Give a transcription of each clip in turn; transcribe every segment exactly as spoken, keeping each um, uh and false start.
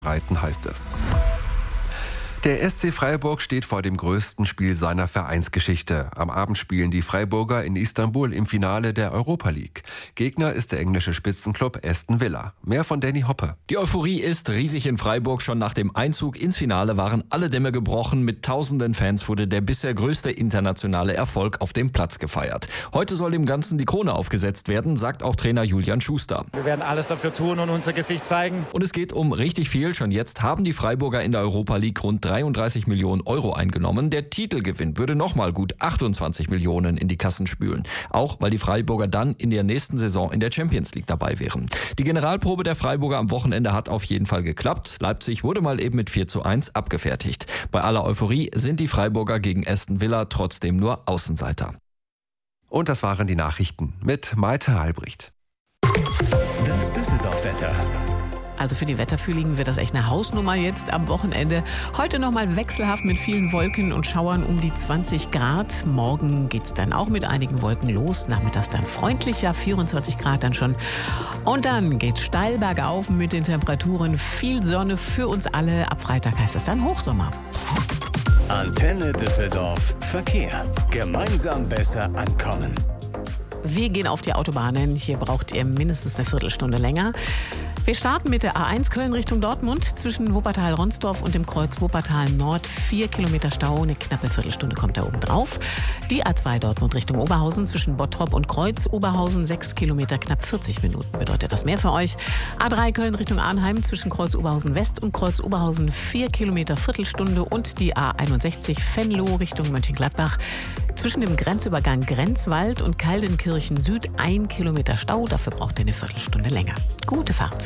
Reiten heißt es. Der S C Freiburg steht vor dem größten Spiel seiner Vereinsgeschichte. Am Abend spielen die Freiburger in Istanbul im Finale der Europa League. Gegner ist der englische Spitzenclub Aston Villa. Mehr von Danny Hoppe. Die Euphorie ist riesig in Freiburg. Schon nach dem Einzug ins Finale waren alle Dämme gebrochen. Mit tausenden Fans wurde der bisher größte internationale Erfolg auf dem Platz gefeiert. Heute soll dem Ganzen die Krone aufgesetzt werden, sagt auch Trainer Julian Schuster. Wir werden alles dafür tun und unser Gesicht zeigen. Und es geht um richtig viel. Schon jetzt haben die Freiburger in der Europa League rund dreiunddreißig Millionen Euro eingenommen. Der Titelgewinn würde nochmal gut achtundzwanzig Millionen in die Kassen spülen. Auch weil die Freiburger dann in der nächsten Saison in der Champions League dabei wären. Die Generalprobe der Freiburger am Wochenende hat auf jeden Fall geklappt. Leipzig wurde mal eben mit vier zu eins abgefertigt. Bei aller Euphorie sind die Freiburger gegen Aston Villa trotzdem nur Außenseiter. Und das waren die Nachrichten mit Maite Albrecht. Das Düsseldorf-Wetter. Also für die Wetterfühligen wird das echt eine Hausnummer jetzt am Wochenende. Heute nochmal wechselhaft mit vielen Wolken und Schauern um die zwanzig Grad. Morgen geht es dann auch mit einigen Wolken los. Nachmittags dann freundlicher, vierundzwanzig Grad dann schon. Und dann geht es steil bergauf mit den Temperaturen. Viel Sonne für uns alle. Ab Freitag heißt es dann Hochsommer. Antenne Düsseldorf. Verkehr. Gemeinsam besser ankommen. Wir gehen auf die Autobahnen. Hier braucht ihr mindestens eine Viertelstunde länger. Wir starten mit der A eins Köln Richtung Dortmund zwischen Wuppertal-Ronsdorf und dem Kreuz Wuppertal Nord. Vier Kilometer Stau, eine knappe Viertelstunde kommt da oben drauf. Die A zwei Dortmund Richtung Oberhausen zwischen Bottrop und Kreuz Oberhausen. Sechs Kilometer, knapp vierzig Minuten bedeutet das mehr für euch. A drei Köln Richtung Arnheim zwischen Kreuz Oberhausen West und Kreuz Oberhausen. Vier Kilometer, Viertelstunde. Und die A einundsechzig Venlo Richtung Mönchengladbach zwischen dem Grenzübergang Grenzwald und Kaldenkirchen Süd. Ein Kilometer Stau, dafür braucht ihr eine Viertelstunde länger. Gute Fahrt.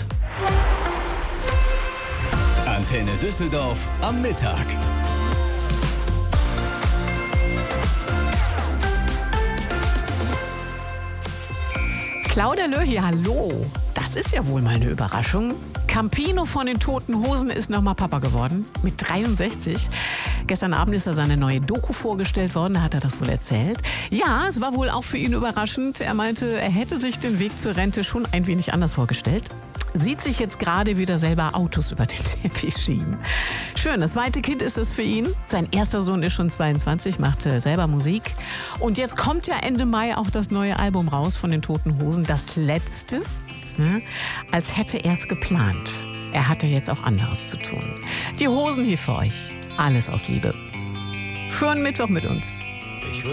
Antenne Düsseldorf am Mittag. Claudia Löhr hier, hallo. Das ist ja wohl mal eine Überraschung. Campino von den Toten Hosen ist nochmal Papa geworden, mit dreiundsechzig. Gestern Abend ist er seine neue Doku vorgestellt worden, da hat er das wohl erzählt. Ja, es war wohl auch für ihn überraschend. Er meinte, er hätte sich den Weg zur Rente schon ein wenig anders vorgestellt. Sieht sich jetzt gerade wieder selber Autos über den Teppich schieben. Schön, das zweite Kind ist es für ihn. Sein erster Sohn ist schon zweiundzwanzig, macht äh, selber Musik. Und jetzt kommt ja Ende Mai auch das neue Album raus von den Toten Hosen. Das letzte, ne? Als hätte er es geplant. Er hatte jetzt auch anderes zu tun. Die Hosen hier für euch. Alles aus Liebe. Schönen Mittwoch mit uns.